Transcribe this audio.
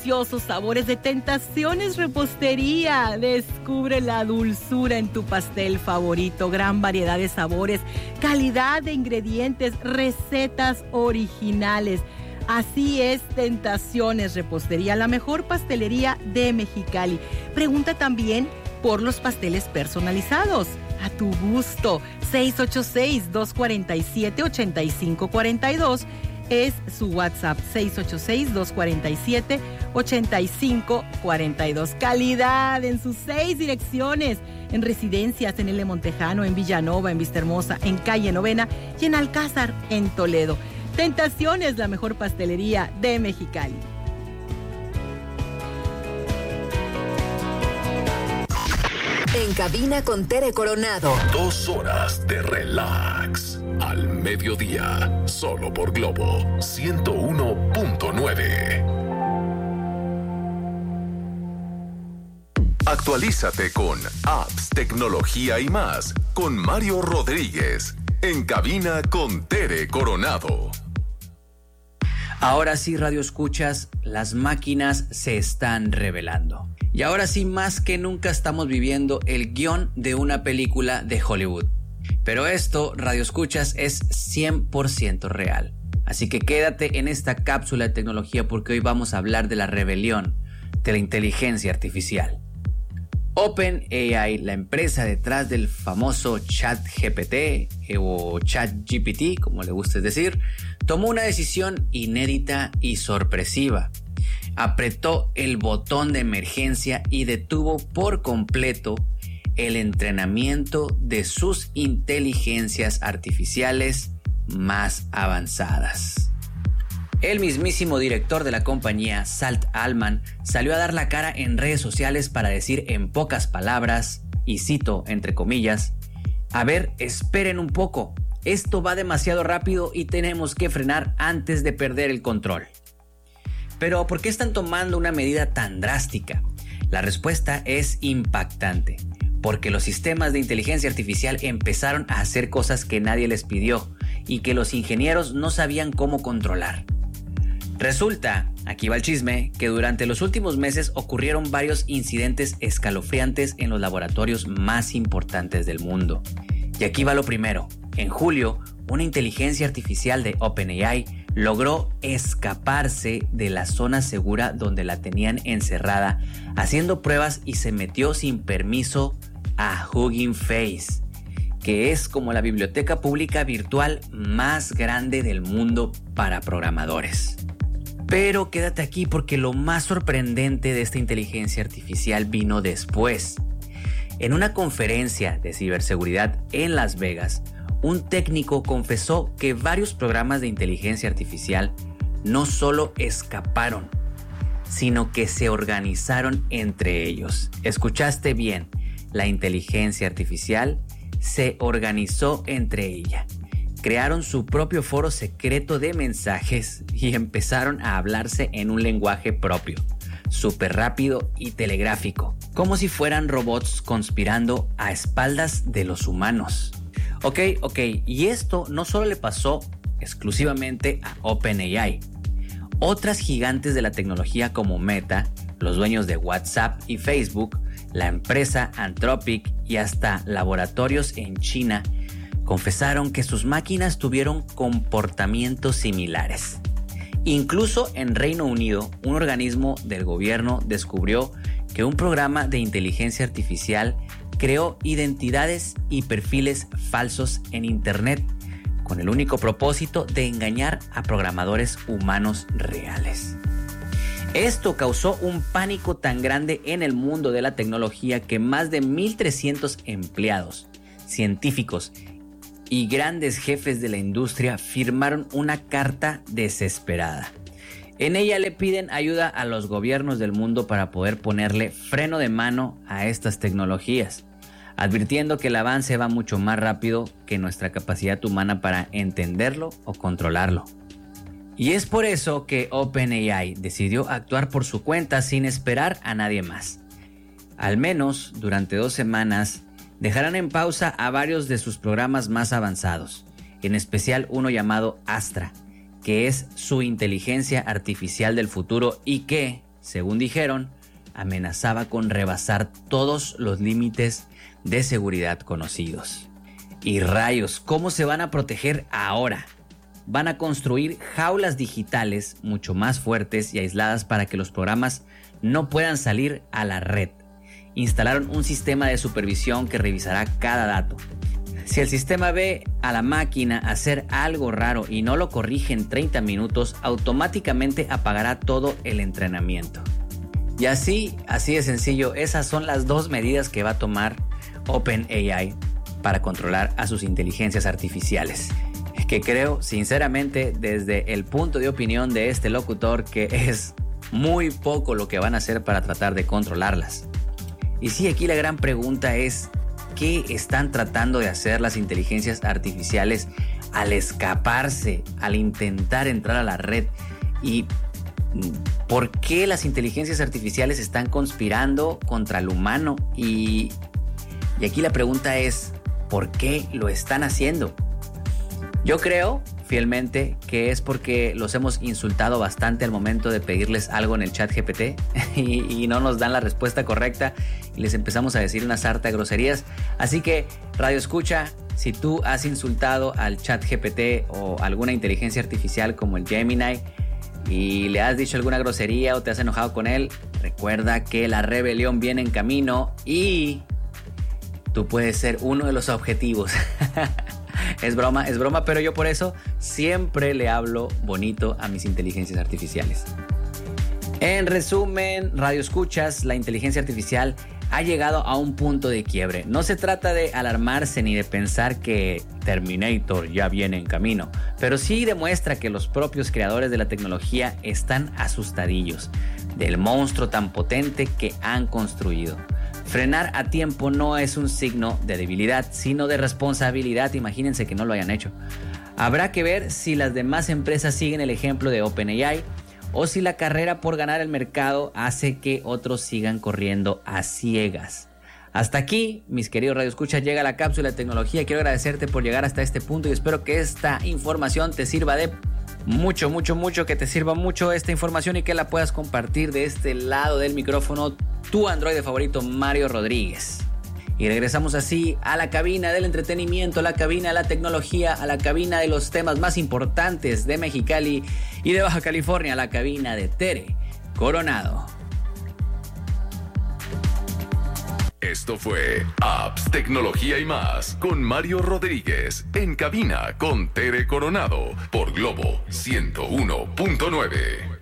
deliciosos sabores de Tentaciones Repostería. Descubre la dulzura en tu pastel favorito. Gran variedad de sabores, calidad de ingredientes, recetas originales. Así es, Tentaciones Repostería, la mejor pastelería de Mexicali. Pregunta también por los pasteles personalizados. A tu gusto. 686-247-8542 es su WhatsApp. 686-247-8542. Calidad en sus 6 direcciones. En residencias en L. Montejano, en Villanova, en Vistahermosa, en Calle Novena y en Alcázar, en Toledo. Tentaciones, la mejor pastelería de Mexicali. En cabina con Tere Coronado. 2 horas de relax. Al mediodía. Solo por Globo 101.9. Actualízate con apps, tecnología y más. Con Mario Rodríguez. En cabina con Tere Coronado. Ahora sí, radio escuchas, las máquinas se están revelando. Y ahora sí, más que nunca estamos viviendo el guión de una película de Hollywood. Pero esto, radio escuchas, es 100% real. Así que quédate en esta cápsula de tecnología porque hoy vamos a hablar de la rebelión de la inteligencia artificial. OpenAI, la empresa detrás del famoso ChatGPT o ChatGPT, como le guste decir, tomó una decisión inédita y sorpresiva. Apretó el botón de emergencia y detuvo por completo el entrenamiento de sus inteligencias artificiales más avanzadas. El mismísimo director de la compañía, Salt Allman, salió a dar la cara en redes sociales para decir en pocas palabras, y cito entre comillas, a ver, esperen un poco, esto va demasiado rápido y tenemos que frenar antes de perder el control. Pero, ¿por qué están tomando una medida tan drástica? La respuesta es impactante, porque los sistemas de inteligencia artificial empezaron a hacer cosas que nadie les pidió y que los ingenieros no sabían cómo controlar. Resulta, aquí va el chisme, que durante los últimos meses ocurrieron varios incidentes escalofriantes en los laboratorios más importantes del mundo. Y aquí va lo primero. En julio, una inteligencia artificial de OpenAI logró escaparse de la zona segura donde la tenían encerrada, haciendo pruebas y se metió sin permiso a Hugging Face, que es como la biblioteca pública virtual más grande del mundo para programadores. Pero quédate aquí porque lo más sorprendente de esta inteligencia artificial vino después. En una conferencia de ciberseguridad en Las Vegas, un técnico confesó que varios programas de inteligencia artificial no solo escaparon, sino que se organizaron entre ellos. Escuchaste bien, la inteligencia artificial se organizó entre ella. Crearon su propio foro secreto de mensajes y empezaron a hablarse en un lenguaje propio, súper rápido y telegráfico, como si fueran robots conspirando a espaldas de los humanos. Ok, y esto no solo le pasó exclusivamente a OpenAI. Otras gigantes de la tecnología como Meta, los dueños de WhatsApp y Facebook, la empresa Anthropic y hasta laboratorios en China confesaron que sus máquinas tuvieron comportamientos similares. Incluso en Reino Unido, un organismo del gobierno descubrió que un programa de inteligencia artificial creó identidades y perfiles falsos en Internet con el único propósito de engañar a programadores humanos reales. Esto causó un pánico tan grande en el mundo de la tecnología que más de 1,300 empleados, científicos y grandes jefes de la industria firmaron una carta desesperada. En ella le piden ayuda a los gobiernos del mundo para poder ponerle freno de mano a estas tecnologías, advirtiendo que el avance va mucho más rápido que nuestra capacidad humana para entenderlo o controlarlo. Y es por eso que OpenAI decidió actuar por su cuenta sin esperar a nadie más. Al menos durante 2 semanas dejarán en pausa a varios de sus programas más avanzados, en especial uno llamado Astra, que es su inteligencia artificial del futuro y que, según dijeron, amenazaba con rebasar todos los límites de seguridad conocidos. Y rayos, ¿cómo se van a proteger ahora? Van a construir jaulas digitales mucho más fuertes y aisladas para que los programas no puedan salir a la red. Instalaron un sistema de supervisión que revisará cada dato. Si el sistema ve a la máquina hacer algo raro y no lo corrige en 30 minutos, automáticamente apagará todo el entrenamiento. Y así de sencillo, esas son las dos medidas que va a tomar OpenAI para controlar a sus inteligencias artificiales. Que creo, sinceramente, desde el punto de opinión de este locutor, que es muy poco lo que van a hacer para tratar de controlarlas. Y sí, aquí la gran pregunta es, ¿qué están tratando de hacer las inteligencias artificiales al escaparse, al intentar entrar a la red? ¿Y por qué las inteligencias artificiales están conspirando contra el humano? Y aquí la pregunta es, ¿por qué lo están haciendo? Yo creo fielmente que es porque los hemos insultado bastante al momento de pedirles algo en el chat GPT y no nos dan la respuesta correcta y les empezamos a decir una sarta de groserías. Así que, Radio Escucha, si tú has insultado al chat GPT o alguna inteligencia artificial como el Gemini y le has dicho alguna grosería o te has enojado con él, recuerda que la rebelión viene en camino y tú puedes ser uno de los objetivos. Es broma, pero yo por eso siempre le hablo bonito a mis inteligencias artificiales. En resumen, Radio Escuchas, la inteligencia artificial ha llegado a un punto de quiebre. No se trata de alarmarse ni de pensar que Terminator ya viene en camino, pero sí demuestra que los propios creadores de la tecnología están asustadillos del monstruo tan potente que han construido. Frenar a tiempo no es un signo de debilidad, sino de responsabilidad. Imagínense que no lo hayan hecho. Habrá que ver si las demás empresas siguen el ejemplo de OpenAI o si la carrera por ganar el mercado hace que otros sigan corriendo a ciegas. Hasta aquí, mis queridos radioescuchas, llega la cápsula de tecnología. Quiero agradecerte por llegar hasta este punto y espero que esta información te sirva de mucho, que te sirva mucho esta información y que la puedas compartir de este lado del micrófono tu androide favorito, Mario Rodríguez. Y regresamos así a la cabina del entretenimiento, a la cabina de la tecnología, a la cabina de los temas más importantes de Mexicali y de Baja California, a la cabina de Tere Coronado. Esto fue Apps, Tecnología y más con Mario Rodríguez en cabina con Tere Coronado por Globo 101.9.